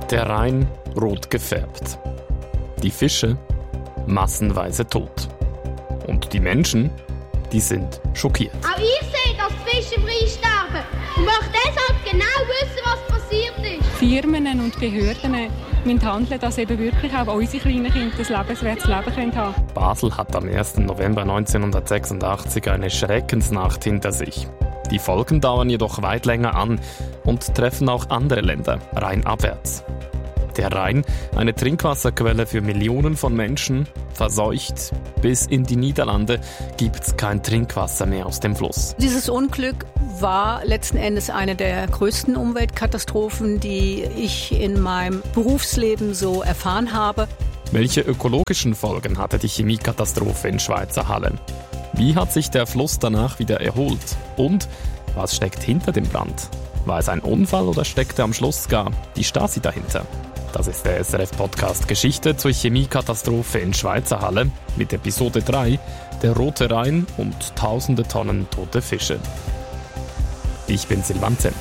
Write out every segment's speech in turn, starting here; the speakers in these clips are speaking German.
Der Rhein rot gefärbt. Die Fische massenweise tot. Und die Menschen, die sind schockiert. Auch ich sehe, dass die Fische im Rhein sterben und möchte deshalb genau wissen, was passiert ist. Firmen und Behörden müssen handeln, dass eben wirklich auch unsere kleinen Kinder ein lebenswertes Leben haben können. Basel hat am 1. November 1986 eine Schreckensnacht hinter sich. Die Folgen dauern jedoch weit länger an und treffen auch andere Länder rheinabwärts. Der Rhein, eine Trinkwasserquelle für Millionen von Menschen, verseucht. Bis in die Niederlande gibt's kein Trinkwasser mehr aus dem Fluss. Dieses Unglück war letzten Endes eine der größten Umweltkatastrophen, die ich in meinem Berufsleben so erfahren habe. Welche ökologischen Folgen hatte die Chemiekatastrophe in Schweizer Halle? Wie hat sich der Fluss danach wieder erholt? Und was steckt hinter dem Brand? War es ein Unfall oder steckte am Schluss gar die Stasi dahinter? Das ist der SRF-Podcast Geschichte zur Chemiekatastrophe in Schweizer Halle mit Episode 3, der Rote Rhein und tausende Tonnen tote Fische. Ich bin Silvan Zenn.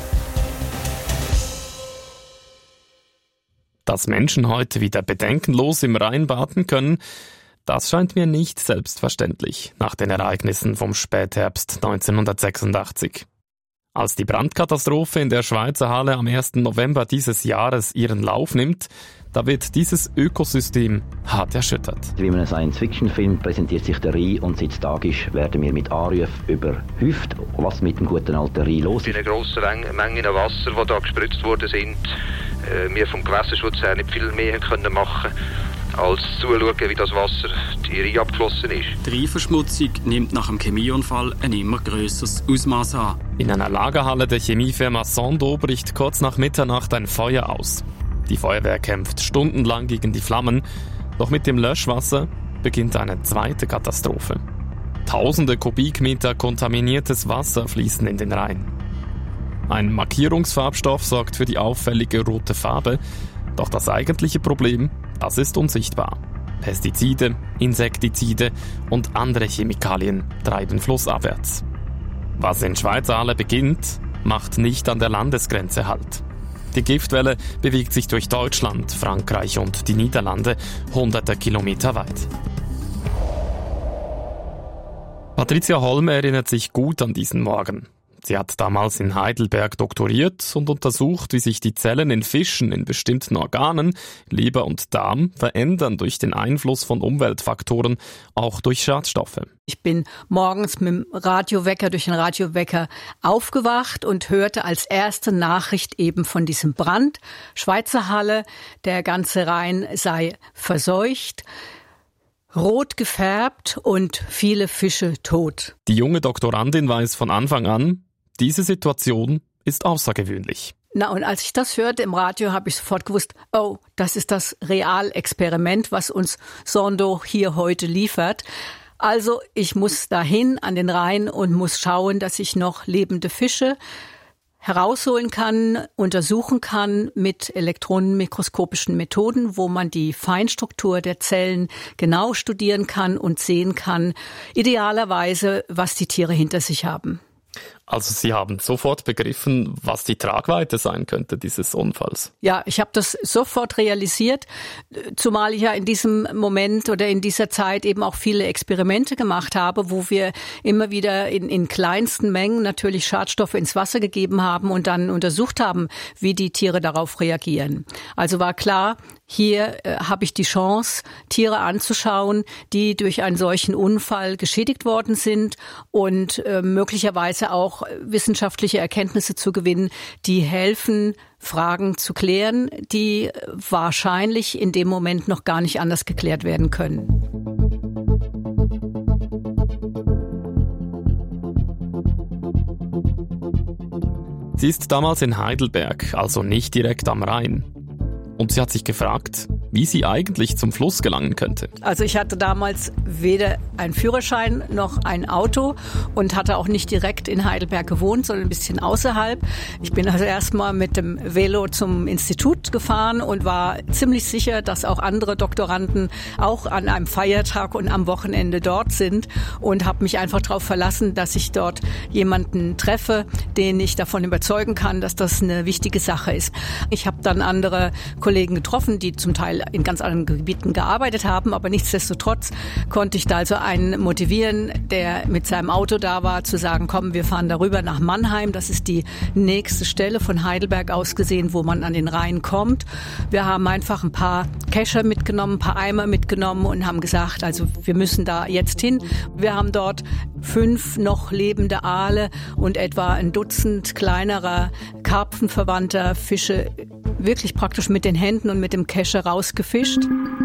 Dass Menschen heute wieder bedenkenlos im Rhein baden können, das scheint mir nicht selbstverständlich nach den Ereignissen vom Spätherbst 1986. Als die Brandkatastrophe in der Schweizer Halle am 1. November dieses Jahres ihren Lauf nimmt, da wird dieses Ökosystem hart erschüttert. Wie man einen Science-Fiction-Film präsentiert sich der Rhein und seit tagisch werden wir mit Anrufen überhäuft, was mit dem guten alten Rhein los ist. Die grossen Mengen an Wasser, die da gespritzt worden sind, wir vom Gewässerschutz her nicht viel mehr können machen, als zuschauen, wie das Wasser die Rhein abgeflossen ist. Die Rheinverschmutzung nimmt nach dem Chemieunfall ein immer grösseres Ausmaß an. In einer Lagerhalle der Chemiefirma Sando bricht kurz nach Mitternacht ein Feuer aus. Die Feuerwehr kämpft stundenlang gegen die Flammen, doch mit dem Löschwasser beginnt eine zweite Katastrophe. Tausende Kubikmeter kontaminiertes Wasser fließen in den Rhein. Ein Markierungsfarbstoff sorgt für die auffällige rote Farbe, doch das eigentliche Problem, das ist unsichtbar. Pestizide, Insektizide und andere Chemikalien treiben flussabwärts. Was in Schweizer Halle beginnt, macht nicht an der Landesgrenze Halt. Die Giftwelle bewegt sich durch Deutschland, Frankreich und die Niederlande hunderte Kilometer weit. Patricia Holm erinnert sich gut an diesen Morgen. Sie hat damals in Heidelberg doktoriert und untersucht, wie sich die Zellen in Fischen in bestimmten Organen, Leber und Darm, verändern durch den Einfluss von Umweltfaktoren, auch durch Schadstoffe. Ich bin morgens mit dem Radiowecker, durch den Radiowecker aufgewacht und hörte als erste Nachricht eben von diesem Brand. Schweizer Halle, der ganze Rhein sei verseucht, rot gefärbt und viele Fische tot. Die junge Doktorandin weiß von Anfang an, diese Situation ist außergewöhnlich. Na, und als ich das hörte im Radio, habe ich sofort gewusst, oh, das ist das Realexperiment, was uns Sando hier heute liefert. Also ich muss dahin an den Rhein und muss schauen, dass ich noch lebende Fische herausholen kann, untersuchen kann mit elektronenmikroskopischen Methoden, wo man die Feinstruktur der Zellen genau studieren kann und sehen kann, idealerweise, was die Tiere hinter sich haben. Also Sie haben sofort begriffen, was die Tragweite sein könnte dieses Unfalls. Ja, ich habe das sofort realisiert, zumal ich ja in diesem Moment oder in dieser Zeit eben auch viele Experimente gemacht habe, wo wir immer wieder in kleinsten Mengen natürlich Schadstoffe ins Wasser gegeben haben und dann untersucht haben, wie die Tiere darauf reagieren. Also war klar, hier habe ich die Chance, Tiere anzuschauen, die durch einen solchen Unfall geschädigt worden sind und möglicherweise auch wissenschaftliche Erkenntnisse zu gewinnen, die helfen, Fragen zu klären, die wahrscheinlich in dem Moment noch gar nicht anders geklärt werden können. Sie ist damals in Heidelberg, also nicht direkt am Rhein. Und sie hat sich gefragt, wie sie eigentlich zum Fluss gelangen könnte. Also ich hatte damals weder einen Führerschein noch ein Auto und hatte auch nicht direkt in Heidelberg gewohnt, sondern ein bisschen außerhalb. Ich bin also erstmal mit dem Velo zum Institut gefahren und war ziemlich sicher, dass auch andere Doktoranden auch an einem Feiertag und am Wochenende dort sind und habe mich einfach darauf verlassen, dass ich dort jemanden treffe, den ich davon überzeugen kann, dass das eine wichtige Sache ist. Ich habe dann andere Kollegen getroffen, die zum Teil in ganz anderen Gebieten gearbeitet haben, aber nichtsdestotrotz konnte ich da also einen motivieren, der mit seinem Auto da war, zu sagen, komm, wir fahren darüber nach Mannheim. Das ist die nächste Stelle von Heidelberg aus gesehen, wo man an den Rhein kommt. Wir haben einfach ein paar Kescher mitgenommen, ein paar Eimer mitgenommen und haben gesagt, also wir müssen da jetzt hin. Wir haben dort 5 noch lebende Aale und etwa ein Dutzend kleinerer karpfenverwandter Fische wirklich praktisch mit den Händen und mit dem Kescher rausgefischt.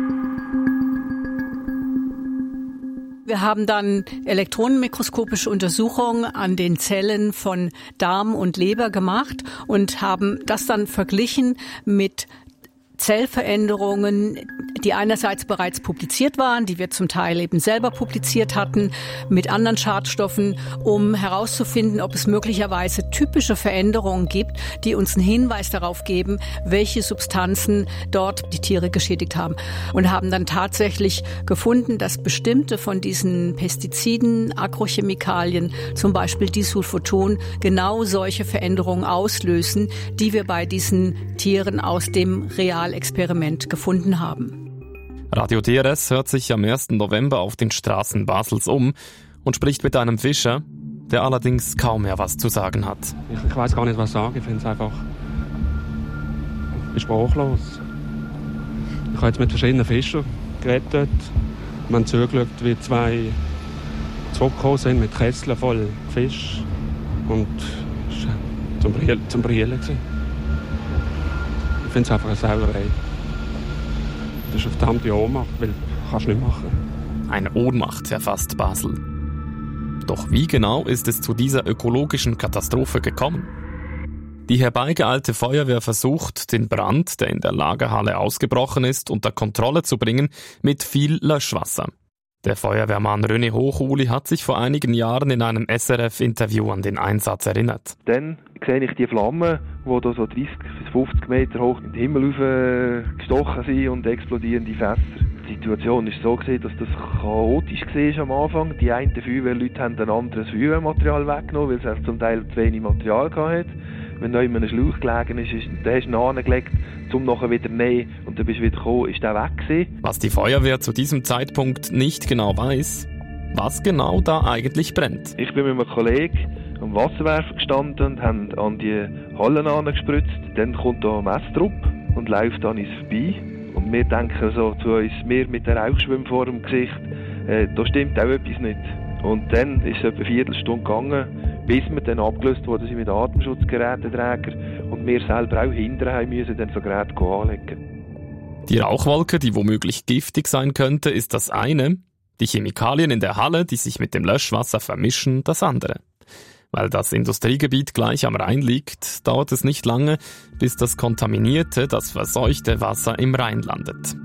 Wir haben dann elektronenmikroskopische Untersuchungen an den Zellen von Darm und Leber gemacht und haben das dann verglichen mit Zellveränderungen, die einerseits bereits publiziert waren, die wir zum Teil eben selber publiziert hatten, mit anderen Schadstoffen, um herauszufinden, ob es möglicherweise typische Veränderungen gibt, die uns einen Hinweis darauf geben, welche Substanzen dort die Tiere geschädigt haben. Und haben dann tatsächlich gefunden, dass bestimmte von diesen Pestiziden, Agrochemikalien, zum Beispiel Disulfoton, genau solche Veränderungen auslösen, die wir bei diesen Tieren aus dem Experiment gefunden haben. Radio DRS hört sich am 1. November auf den Straßen Basels um und spricht mit einem Fischer, der allerdings kaum mehr was zu sagen hat. Ich weiß gar nicht, was sagen. Ich finde es einfach sprachlos. Ich habe jetzt mit verschiedenen Fischern geredet. Wir haben zugeschaut, wie 2 zurückgekommen sind mit Kesseln voll Fisch. Und es war zum Brillen. Ich finde es einfach eine Sauerei. Das ist eine verdammte Ohnmacht, weil kannst du nicht machen. Eine Ohnmacht erfasst Basel. Doch wie genau ist es zu dieser ökologischen Katastrophe gekommen? Die herbeigeeilte Feuerwehr versucht, den Brand, der in der Lagerhalle ausgebrochen ist, unter Kontrolle zu bringen mit viel Löschwasser. Der Feuerwehrmann René Hochuli hat sich vor einigen Jahren in einem SRF-Interview an den Einsatz erinnert. Dann sehe ich die Flammen, die da so 30 bis 50 Meter hoch in den Himmel gestochen sind und explodierende Fässer. Die Situation war so, dass das chaotisch war am Anfang. Die einen Feuerwehrleute haben ein anderes Feuerwehrmaterial weggenommen, weil es zum Teil zu wenig Material hatte. Wenn da in einem Schlauch gelegen ist, der hast du ihn angelegt, um nachher wieder nehmen und dann bist du wieder gekommen, ist der weg gewesen. Was die Feuerwehr zu diesem Zeitpunkt nicht genau weiß, was genau da eigentlich brennt. Ich bin mit einem Kollegen am Wasserwerfer gestanden und haben an die Hallen angespritzt. Dann kommt da ein Messtrupp und läuft an uns vorbei. Und wir denken so zu uns, wir mit der Rauchschwimm vor dem Gesicht, da stimmt auch etwas nicht. Und dann ist es etwa eine Viertelstunde gegangen, bis wir dann abgelöst wurden mit Atemschutzgeräteträgern und wir selber auch hinterher müssen dann so Geräte anlegen. Die Rauchwolke, die womöglich giftig sein könnte, ist das eine. Die Chemikalien in der Halle, die sich mit dem Löschwasser vermischen, das andere. Weil das Industriegebiet gleich am Rhein liegt, dauert es nicht lange, bis das kontaminierte, das verseuchte Wasser im Rhein landet.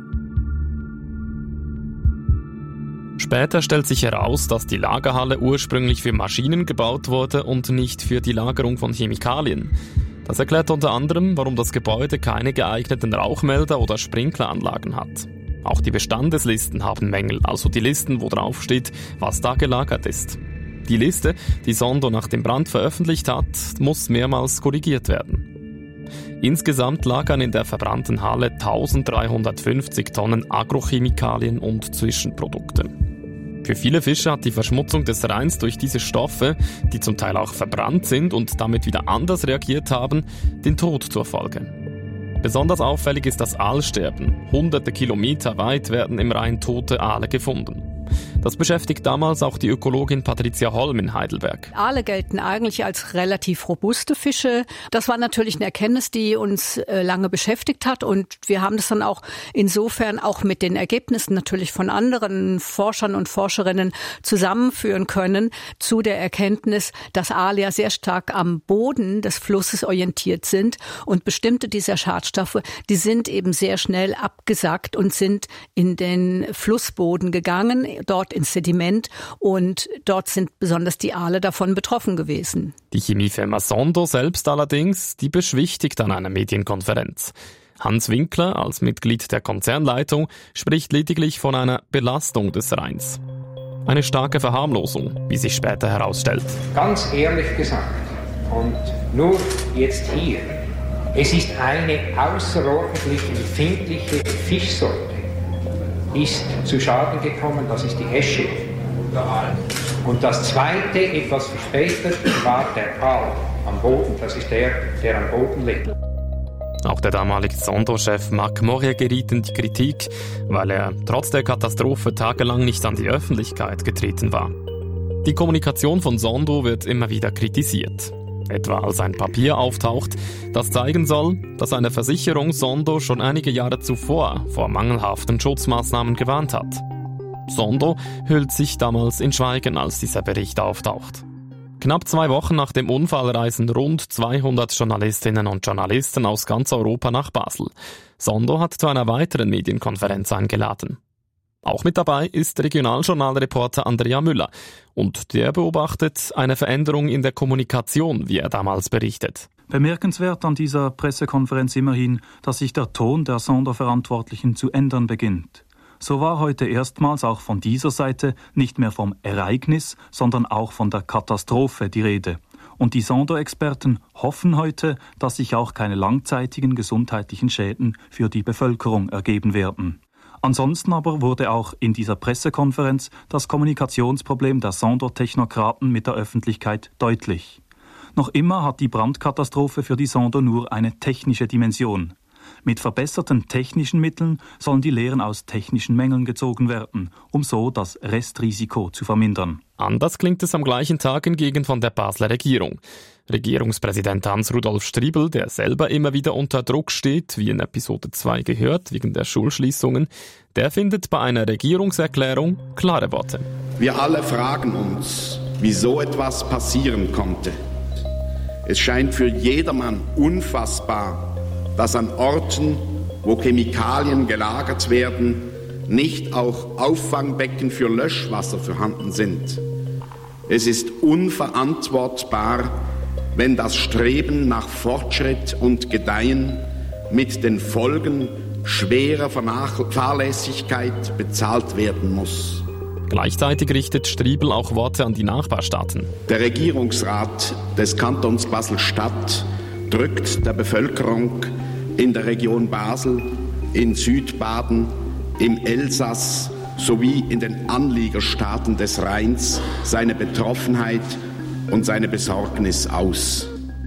Später stellt sich heraus, dass die Lagerhalle ursprünglich für Maschinen gebaut wurde und nicht für die Lagerung von Chemikalien. Das erklärt unter anderem, warum das Gebäude keine geeigneten Rauchmelder oder Sprinkleranlagen hat. Auch die Bestandeslisten haben Mängel, also die Listen, wo drauf steht, was da gelagert ist. Die Liste, die Sondo nach dem Brand veröffentlicht hat, muss mehrmals korrigiert werden. Insgesamt lagern in der verbrannten Halle 1350 Tonnen Agrochemikalien und Zwischenprodukte. Für viele Fische hat die Verschmutzung des Rheins durch diese Stoffe, die zum Teil auch verbrannt sind und damit wieder anders reagiert haben, den Tod zur Folge. Besonders auffällig ist das Aalsterben. Hunderte Kilometer weit werden im Rhein tote Aale gefunden. Das beschäftigt damals auch die Ökologin Patricia Holm in Heidelberg. Aale gelten eigentlich als relativ robuste Fische. Das war natürlich eine Erkenntnis, die uns lange beschäftigt hat. Und wir haben das dann auch insofern auch mit den Ergebnissen natürlich von anderen Forschern und Forscherinnen zusammenführen können zu der Erkenntnis, dass Aale ja sehr stark am Boden des Flusses orientiert sind. Und bestimmte dieser Schadstoffe, die sind eben sehr schnell abgesackt und sind in den Flussboden gegangen, dort ins Sediment, und dort sind besonders die Aale davon betroffen gewesen. Die Chemiefirma Sondo selbst allerdings, die beschwichtigt an einer Medienkonferenz. Hans Winkler als Mitglied der Konzernleitung spricht lediglich von einer Belastung des Rheins. Eine starke Verharmlosung, wie sich später herausstellt. Ganz ehrlich gesagt, und nur jetzt hier, es ist eine außerordentlich empfindliche Fischsorte, ist zu Schaden gekommen, das ist die Esche. Und das zweite, etwas verspätet, war der Aal am Boden, das ist der am Boden liegt. Auch der damalige Sondo-Chef Marc Morier geriet in die Kritik, weil er trotz der Katastrophe tagelang nicht an die Öffentlichkeit getreten war. Die Kommunikation von Sondo wird immer wieder kritisiert. Etwa als ein Papier auftaucht, das zeigen soll, dass eine Versicherung Sondo schon einige Jahre zuvor vor mangelhaften Schutzmaßnahmen gewarnt hat. Sondo hüllt sich damals in Schweigen, als dieser Bericht auftaucht. Knapp 2 Wochen nach dem Unfall reisen rund 200 Journalistinnen und Journalisten aus ganz Europa nach Basel. Sondo hat zu einer weiteren Medienkonferenz eingeladen. Auch mit dabei ist Regionaljournalreporter Andrea Müller und der beobachtet eine Veränderung in der Kommunikation, wie er damals berichtet. Bemerkenswert an dieser Pressekonferenz immerhin, dass sich der Ton der Sonderverantwortlichen zu ändern beginnt. So war heute erstmals auch von dieser Seite nicht mehr vom Ereignis, sondern auch von der Katastrophe die Rede. Und die Sonderexperten hoffen heute, dass sich auch keine langzeitigen gesundheitlichen Schäden für die Bevölkerung ergeben werden. Ansonsten aber wurde auch in dieser Pressekonferenz das Kommunikationsproblem der Sondor-Technokraten mit der Öffentlichkeit deutlich. Noch immer hat die Brandkatastrophe für die Sondor nur eine technische Dimension. Mit verbesserten technischen Mitteln sollen die Lehren aus technischen Mängeln gezogen werden, um so das Restrisiko zu vermindern. Anders klingt es am gleichen Tag hingegen von der Basler Regierung. Regierungspräsident Hans-Rudolf Striebel, der selber immer wieder unter Druck steht, wie in Episode 2 gehört, wegen der Schulschließungen, der findet bei einer Regierungserklärung klare Worte. Wir alle fragen uns, wie so etwas passieren konnte. Es scheint für jedermann unfassbar, dass an Orten, wo Chemikalien gelagert werden, nicht auch Auffangbecken für Löschwasser vorhanden sind. Es ist unverantwortbar, wenn das Streben nach Fortschritt und Gedeihen mit den Folgen schwerer Fahrlässigkeit bezahlt werden muss. Gleichzeitig richtet Striebel auch Worte an die Nachbarstaaten. Der Regierungsrat des Kantons Basel-Stadt drückt der Bevölkerung in der Region Basel, in Südbaden, im Elsass sowie in den Anliegerstaaten des Rheins seine Betroffenheit und seine Besorgnis aus.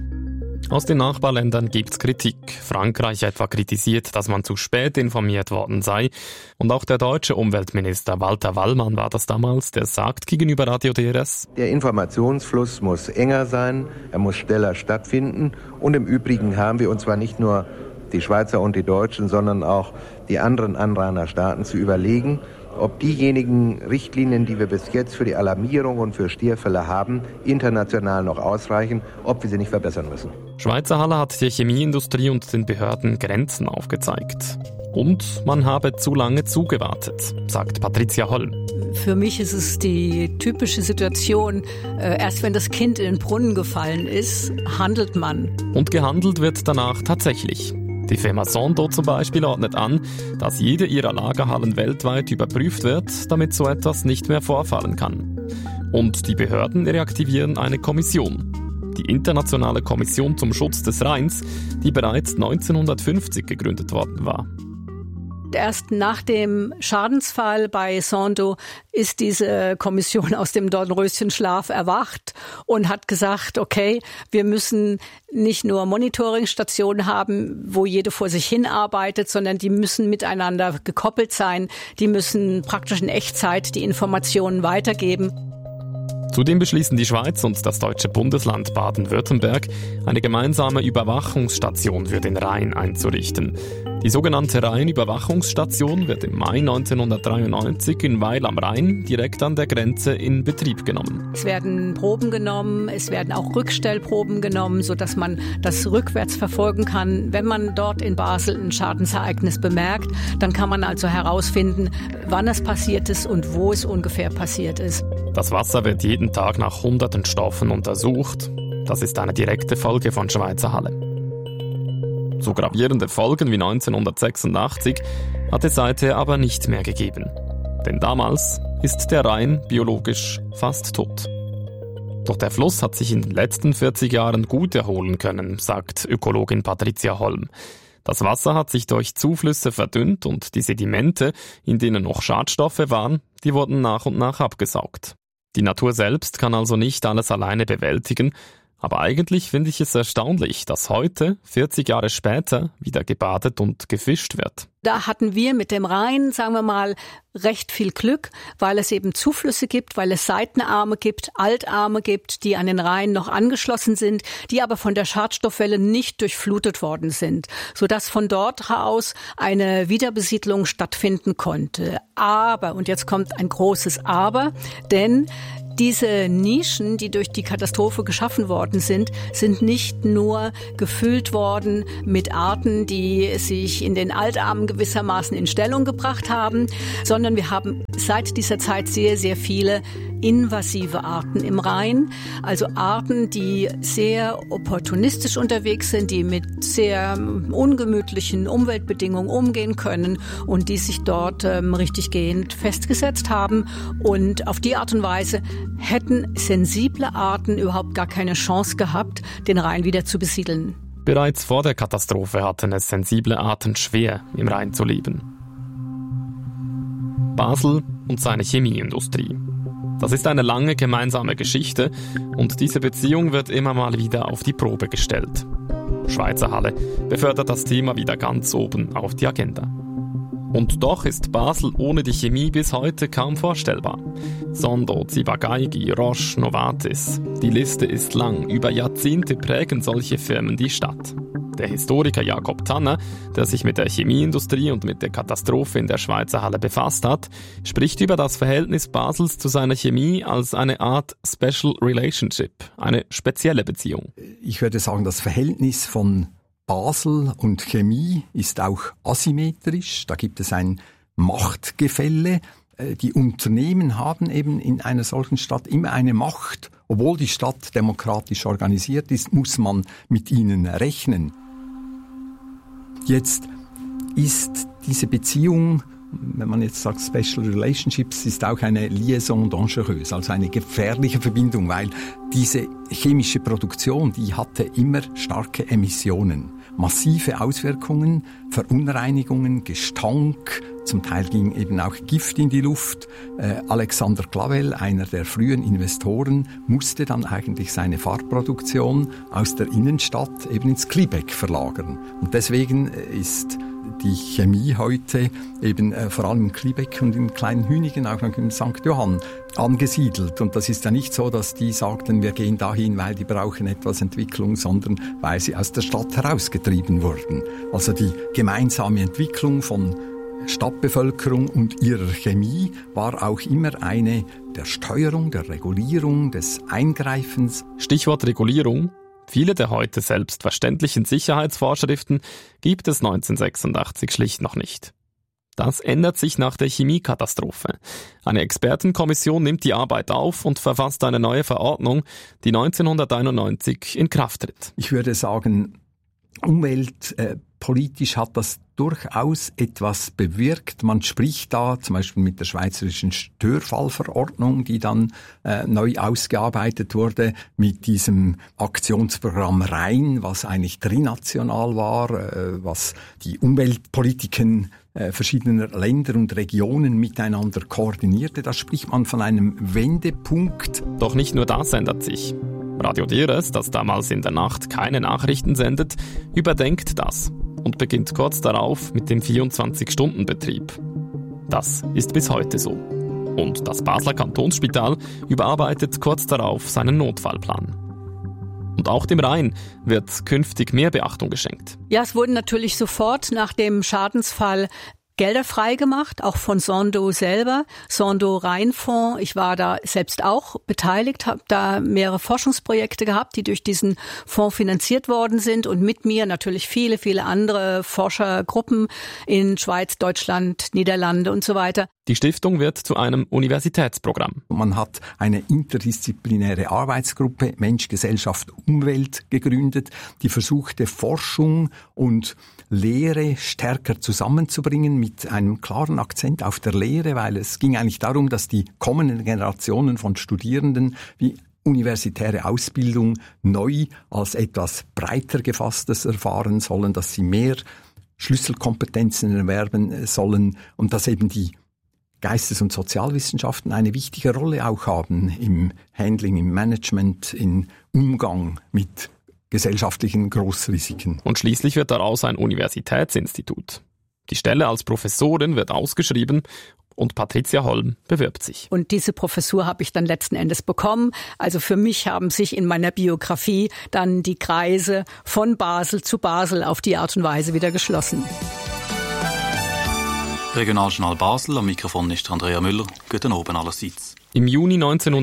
Aus den Nachbarländern gibt's Kritik. Frankreich etwa kritisiert, dass man zu spät informiert worden sei. Und auch der deutsche Umweltminister Walter Wallmann war das damals, der sagt gegenüber Radio DRS: Der Informationsfluss muss enger sein, er muss schneller stattfinden. Und im Übrigen haben wir, und zwar nicht nur die Schweizer und die Deutschen, sondern auch die anderen Anrainerstaaten zu überlegen, ob diejenigen Richtlinien, die wir bis jetzt für die Alarmierung und für Stierfälle haben, international noch ausreichen, ob wir sie nicht verbessern müssen. Schweizer Halle hat der Chemieindustrie und den Behörden Grenzen aufgezeigt. Und man habe zu lange zugewartet, sagt Patricia Holm. Für mich ist es die typische Situation, erst wenn das Kind in den Brunnen gefallen ist, handelt man. Und gehandelt wird danach tatsächlich. Die Firma Sondo zum Beispiel ordnet an, dass jede ihrer Lagerhallen weltweit überprüft wird, damit so etwas nicht mehr vorfallen kann. Und die Behörden reaktivieren eine Kommission. Die Internationale Kommission zum Schutz des Rheins, die bereits 1950 gegründet worden war. erst nach dem Schadensfall bei Sandoz ist diese Kommission aus dem Dornröschenschlaf erwacht und hat gesagt, okay, wir müssen nicht nur Monitoringstationen haben, wo jede vor sich hin arbeitet, sondern die müssen miteinander gekoppelt sein. Die müssen praktisch in Echtzeit die Informationen weitergeben. Zudem beschließen die Schweiz und das deutsche Bundesland Baden-Württemberg, eine gemeinsame Überwachungsstation für den Rhein einzurichten. Die sogenannte Rheinüberwachungsstation wird im Mai 1993 in Weil am Rhein direkt an der Grenze in Betrieb genommen. Es werden Proben genommen, es werden auch Rückstellproben genommen, sodass man das rückwärts verfolgen kann. Wenn man dort in Basel ein Schadensereignis bemerkt, dann kann man also herausfinden, wann es passiert ist und wo es ungefähr passiert ist. Das Wasser wird jeden Tag nach hunderten Stoffen untersucht. Das ist eine direkte Folge von Schweizer Halle. So gravierende Folgen wie 1986 hat es seither aber nicht mehr gegeben. Denn damals ist der Rhein biologisch fast tot. Doch der Fluss hat sich in den letzten 40 Jahren gut erholen können, sagt Ökologin Patricia Holm. Das Wasser hat sich durch Zuflüsse verdünnt und die Sedimente, in denen noch Schadstoffe waren, die wurden nach und nach abgesaugt. Die Natur selbst kann also nicht alles alleine bewältigen, aber eigentlich finde ich es erstaunlich, dass heute, 40 Jahre später, wieder gebadet und gefischt wird. Da hatten wir mit dem Rhein, sagen wir mal, recht viel Glück, weil es eben Zuflüsse gibt, weil es Seitenarme gibt, Altarme gibt, die an den Rhein noch angeschlossen sind, die aber von der Schadstoffwelle nicht durchflutet worden sind, sodass von dort aus eine Wiederbesiedlung stattfinden konnte. Aber, und jetzt kommt ein großes Aber, denn diese Nischen, die durch die Katastrophe geschaffen worden sind nicht nur gefüllt worden mit Arten, die sich in den Altarmen gewissermaßen in Stellung gebracht haben, sondern wir haben seit dieser Zeit sehr, sehr viele invasive Arten im Rhein. Also Arten, die sehr opportunistisch unterwegs sind, die mit sehr ungemütlichen Umweltbedingungen umgehen können und die sich dort richtiggehend festgesetzt haben. Und auf die Art und Weise hätten sensible Arten überhaupt gar keine Chance gehabt, den Rhein wieder zu besiedeln. Bereits vor der Katastrophe hatten es sensible Arten schwer, im Rhein zu leben. Basel und seine Chemieindustrie. Das ist eine lange gemeinsame Geschichte und diese Beziehung wird immer mal wieder auf die Probe gestellt. Schweizer Halle befördert das Thema wieder ganz oben auf die Agenda. Und doch ist Basel ohne die Chemie bis heute kaum vorstellbar. Sandoz, Ciba-Geigy, Roche, Novartis. Die Liste ist lang. Über Jahrzehnte prägen solche Firmen die Stadt. Der Historiker Jakob Tanner, der sich mit der Chemieindustrie und mit der Katastrophe in der Schweizer Halle befasst hat, spricht über das Verhältnis Basels zu seiner Chemie als eine Art Special Relationship, eine spezielle Beziehung. Ich würde sagen, das Verhältnis von Basel und Chemie ist auch asymmetrisch. Da gibt es ein Machtgefälle. Die Unternehmen haben eben in einer solchen Stadt immer eine Macht. Obwohl die Stadt demokratisch organisiert ist, muss man mit ihnen rechnen. Jetzt ist diese Beziehung, wenn man jetzt sagt Special Relationships, ist auch eine Liaison dangereuse, also eine gefährliche Verbindung, weil diese chemische Produktion, die hatte immer starke Emissionen, massive Auswirkungen, Verunreinigungen, Gestank, zum Teil ging eben auch Gift in die Luft. Alexander Clavel, einer der frühen Investoren, musste dann eigentlich seine Farbproduktion aus der Innenstadt eben ins Kliebeck verlagern. Und deswegen ist die Chemie heute eben vor allem in Kliebeck und in Kleinhünigen, auch in St. Johann, angesiedelt. Und das ist ja nicht so, dass die sagten, wir gehen dahin, weil die brauchen etwas Entwicklung, sondern weil sie aus der Stadt herausgetrieben wurden. Also die gemeinsame Entwicklung von Stadtbevölkerung und ihrer Chemie war auch immer eine der Steuerung, der Regulierung, des Eingreifens. Stichwort Regulierung. Viele der heute selbstverständlichen Sicherheitsvorschriften gibt es 1986 schlicht noch nicht. Das ändert sich nach der Chemiekatastrophe. Eine Expertenkommission nimmt die Arbeit auf und verfasst eine neue Verordnung, die 1991 in Kraft tritt. Ich würde sagen, umweltpolitisch hat das durchaus etwas bewirkt. Man spricht da zum Beispiel mit der schweizerischen Störfallverordnung, die dann neu ausgearbeitet wurde, mit diesem Aktionsprogramm Rhein, was eigentlich trinational war, was die Umweltpolitiken verschiedener Länder und Regionen miteinander koordinierte. Da spricht man von einem Wendepunkt. Doch nicht nur das ändert sich. Radio DRS, das damals in der Nacht keine Nachrichten sendet, überdenkt das und beginnt kurz darauf mit dem 24-Stunden-Betrieb. Das ist bis heute so. Und das Basler Kantonsspital überarbeitet kurz darauf seinen Notfallplan. Und auch dem Rhein wird künftig mehr Beachtung geschenkt. Ja, es wurden natürlich sofort nach dem Schadensfall Gelder freigemacht, auch von Sondo selber, Sondo Rheinfonds. Ich war da selbst auch beteiligt, habe da mehrere Forschungsprojekte gehabt, die durch diesen Fonds finanziert worden sind und mit mir natürlich viele, viele andere Forschergruppen in Schweiz, Deutschland, Niederlande und so weiter. Die Stiftung wird zu einem Universitätsprogramm. Man hat eine interdisziplinäre Arbeitsgruppe Mensch, Gesellschaft, Umwelt gegründet, die versuchte, Forschung und Lehre stärker zusammenzubringen mit einem klaren Akzent auf der Lehre, weil es ging eigentlich darum, dass die kommenden Generationen von Studierenden wie universitäre Ausbildung neu als etwas breiter gefasstes erfahren sollen, dass sie mehr Schlüsselkompetenzen erwerben sollen und dass eben die Geistes- und Sozialwissenschaften eine wichtige Rolle auch haben im Handling, im Management, im Umgang mit gesellschaftlichen Großrisiken. Und schließlich wird daraus ein Universitätsinstitut. Die Stelle als Professorin wird ausgeschrieben und Patricia Holm bewirbt sich. Und diese Professur habe ich dann letzten Endes bekommen. Also für mich haben sich in meiner Biografie dann die Kreise von Basel zu Basel auf die Art und Weise wieder geschlossen. Regionaljournal Basel, am Mikrofon ist Andrea Müller. Guten Abend allerseits. Im Juni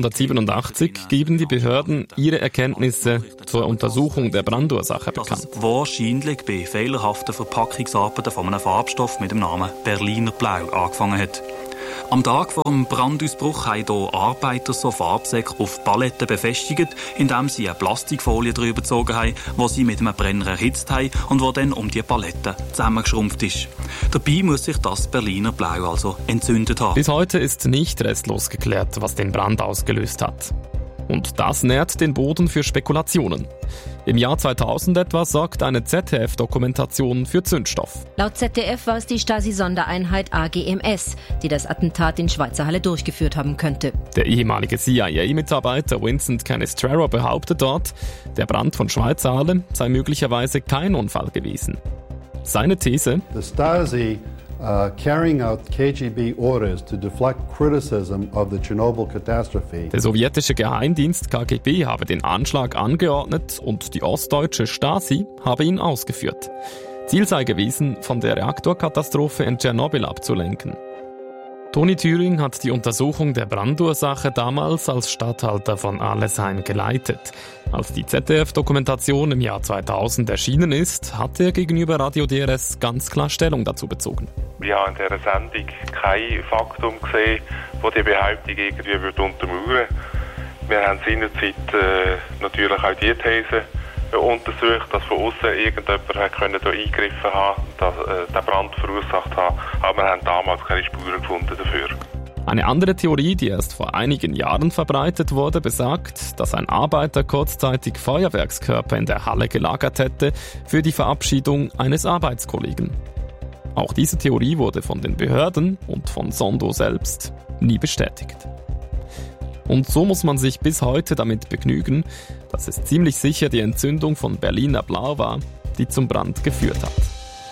1987 geben die Behörden ihre Erkenntnisse zur Untersuchung der Brandursache bekannt. Dass es wahrscheinlich bei fehlerhaften Verpackungsarbeiten von einem Farbstoff mit dem Namen Berliner Blau angefangen hat. Am Tag vor dem Brandausbruch haben hier Arbeiter so Farbsäcke auf Paletten befestigt, indem sie eine Plastikfolie drüber gezogen haben, die sie mit einem Brenner erhitzt haben und die dann um die Paletten zusammengeschrumpft ist. Dabei muss sich das Berliner Blau also entzündet haben. Bis heute ist nicht restlos geklärt, was den Brand ausgelöst hat. Und das nährt den Boden für Spekulationen. Im Jahr 2000 etwa sorgt eine ZDF-Dokumentation für Zündstoff. Laut ZDF war es die Stasi-Sondereinheit AGMS, die das Attentat in Schweizer Halle durchgeführt haben könnte. Der ehemalige CIA-Mitarbeiter Vincent Cannistraro behauptet dort, der Brand von Schweizer Halle sei möglicherweise kein Unfall gewesen. Seine These: The Stasi carrying out KGB orders to deflect criticism of the Chernobyl catastrophe. Der sowjetische Geheimdienst KGB habe den Anschlag angeordnet und die ostdeutsche Stasi habe ihn ausgeführt. Ziel sei gewesen, von der Reaktorkatastrophe in Tschernobyl abzulenken. Toni Thüring hat die Untersuchung der Brandursache damals als Statthalter von Arlesheim geleitet. Als die ZDF-Dokumentation im Jahr 2000 erschienen ist, hat er gegenüber Radio DRS ganz klar Stellung dazu bezogen. Wir haben in dieser Sendung kein Faktum gesehen, das die Behauptung irgendwie untermauern würde. Wir haben seinerzeit natürlich auch die These untersucht, dass von außen irgendjemand da eingegriffen haben, dass den Brand verursacht haben, aber wir haben damals keine Spuren gefunden dafür. Eine andere Theorie, die erst vor einigen Jahren verbreitet wurde, besagt, dass ein Arbeiter kurzzeitig Feuerwerkskörper in der Halle gelagert hätte für die Verabschiedung eines Arbeitskollegen. Auch diese Theorie wurde von den Behörden und von Sondo selbst nie bestätigt. Und so muss man sich bis heute damit begnügen, dass es ziemlich sicher die Entzündung von Berliner Blau war, die zum Brand geführt hat.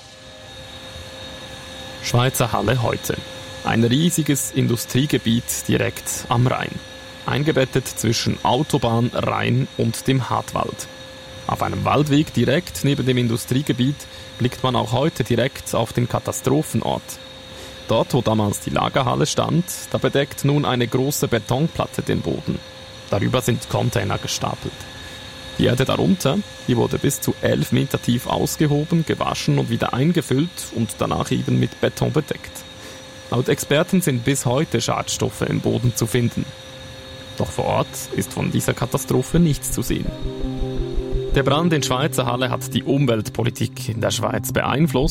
Schweizer Halle heute. Ein riesiges Industriegebiet direkt am Rhein. Eingebettet zwischen Autobahn, Rhein und dem Hartwald. Auf einem Waldweg direkt neben dem Industriegebiet blickt man auch heute direkt auf den Katastrophenort. Dort, wo damals die Lagerhalle stand, da bedeckt nun eine große Betonplatte den Boden. Darüber sind Container gestapelt. Die Erde darunter, die wurde bis zu 11 Meter tief ausgehoben, gewaschen und wieder eingefüllt und danach eben mit Beton bedeckt. Laut Experten sind bis heute Schadstoffe im Boden zu finden. Doch vor Ort ist von dieser Katastrophe nichts zu sehen. Der Brand in Schweizer Halle hat die Umweltpolitik in der Schweiz beeinflusst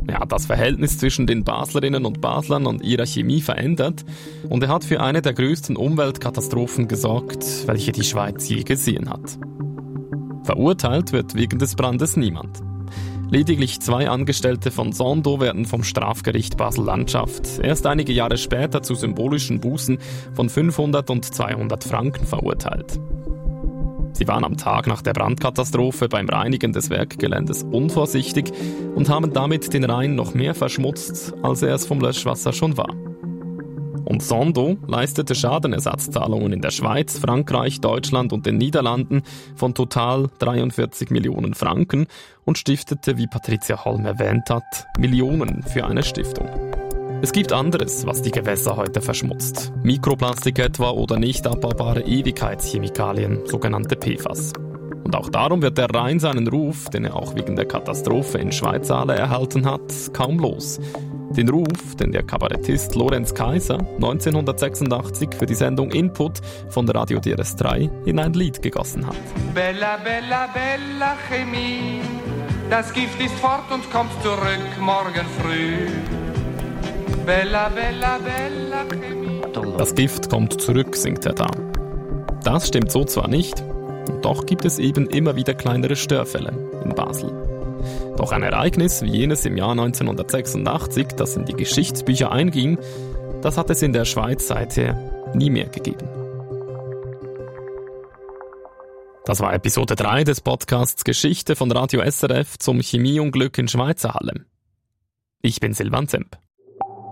Er hat das Verhältnis zwischen den Baslerinnen und Baslern und ihrer Chemie verändert und er hat für eine der größten Umweltkatastrophen gesorgt, welche die Schweiz je gesehen hat. Verurteilt wird wegen des Brandes niemand. Lediglich 2 Angestellte von Sondo werden vom Strafgericht Basel-Landschaft erst einige Jahre später zu symbolischen Bußen von 500 und 200 Franken verurteilt. Sie waren am Tag nach der Brandkatastrophe beim Reinigen des Werkgeländes unvorsichtig und haben damit den Rhein noch mehr verschmutzt, als er es vom Löschwasser schon war. Und Sondo leistete Schadenersatzzahlungen in der Schweiz, Frankreich, Deutschland und den Niederlanden von total 43 Millionen Franken und stiftete, wie Patricia Holm erwähnt hat, Millionen für eine Stiftung. Es gibt anderes, was die Gewässer heute verschmutzt. Mikroplastik etwa oder nicht abbaubare Ewigkeitschemikalien, sogenannte PFAS. Und auch darum wird der Rhein seinen Ruf, den er auch wegen der Katastrophe in Schweizale erhalten hat, kaum los. Den Ruf, den der Kabarettist Lorenz Kaiser 1986 für die Sendung Input von Radio DRS3 in ein Lied gegossen hat. Bella, bella, bella Chemie, das Gift ist fort und kommt zurück morgen früh. Bella, bella, bella Chemie. Das Gift kommt zurück, singt er da. Das stimmt so zwar nicht, und doch gibt es eben immer wieder kleinere Störfälle in Basel. Doch ein Ereignis wie jenes im Jahr 1986, das in die Geschichtsbücher einging, das hat es in der Schweiz seither nie mehr gegeben. Das war Episode 3 des Podcasts Geschichte von Radio SRF zum Chemieunglück in Schweizerhalle. Ich bin Silvan Zemp.